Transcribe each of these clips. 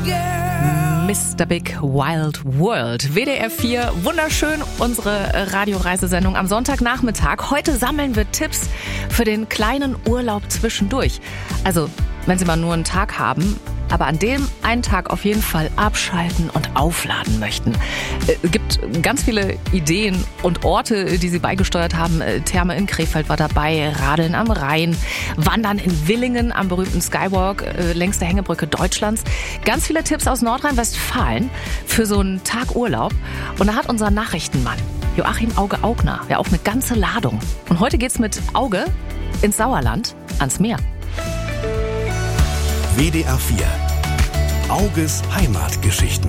Mr. Big Wild World. WDR 4, wunderschön, unsere Radioreisesendung am Sonntagnachmittag. Heute sammeln wir Tipps für den kleinen Urlaub zwischendurch. Also, wenn Sie mal nur einen Tag haben, aber an dem einen Tag auf jeden Fall abschalten und aufladen möchten. Es gibt ganz viele Ideen und Orte, die Sie beigesteuert haben. Therme in Krefeld war dabei, Radeln am Rhein, Wandern in Willingen am berühmten Skywalk, längste Hängebrücke Deutschlands. Ganz viele Tipps aus Nordrhein-Westfalen für so einen Tag Urlaub. Und da hat unser Nachrichtenmann Joachim Auge-Augner ja auch eine ganze Ladung. Und heute geht's mit Auge ins Sauerland, ans Meer. WDR 4. Auges Heimatgeschichten.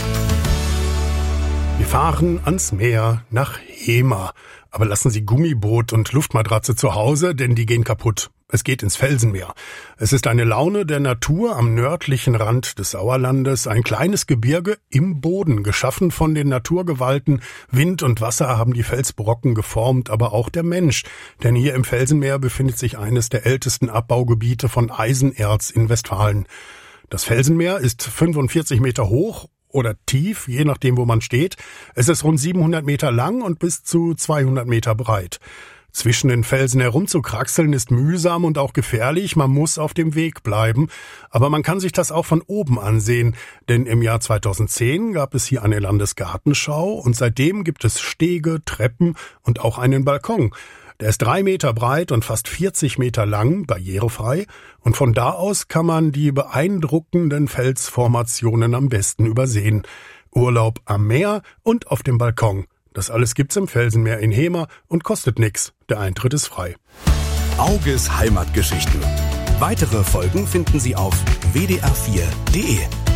Wir fahren ans Meer nach Hemer. Aber lassen Sie Gummiboot und Luftmatratze zu Hause, denn die gehen kaputt. Es geht ins Felsenmeer. Es ist eine Laune der Natur am nördlichen Rand des Sauerlandes, ein kleines Gebirge im Boden, geschaffen von den Naturgewalten. Wind und Wasser haben die Felsbrocken geformt, aber auch der Mensch. Denn hier im Felsenmeer befindet sich eines der ältesten Abbaugebiete von Eisenerz in Westfalen. Das Felsenmeer ist 45 Meter hoch oder tief, je nachdem, wo man steht. Es ist rund 700 Meter lang und bis zu 200 Meter breit. Zwischen den Felsen herumzukraxeln ist mühsam und auch gefährlich, man muss auf dem Weg bleiben. Aber man kann sich das auch von oben ansehen, denn im Jahr 2010 gab es hier eine Landesgartenschau und seitdem gibt es Stege, Treppen und auch einen Balkon. Der ist 3 Meter breit und fast 40 Meter lang, barrierefrei, und von da aus kann man die beeindruckenden Felsformationen am besten übersehen. Urlaub am Meer und auf dem Balkon. Das alles gibt's im Felsenmeer in Hemer und kostet nix. Der Eintritt ist frei. Auges Heimatgeschichten. Weitere Folgen finden Sie auf wdr4.de.